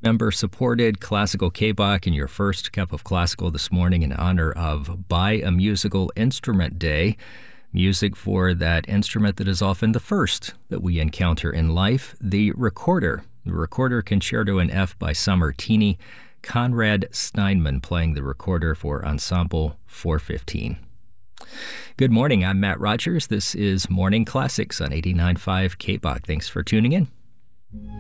Member-supported classical K-Bach in your first cup of classical this morning in honor of Buy a Musical Instrument Day. Music for that instrument that is often the first that we encounter in life, the recorder. The recorder Concerto in F by Sammartini. Conrad Steinman playing the recorder for Ensemble 415. Good morning, I'm Matt Rogers. This is Morning Classics on 89.5 K-Bach. Thanks for tuning in.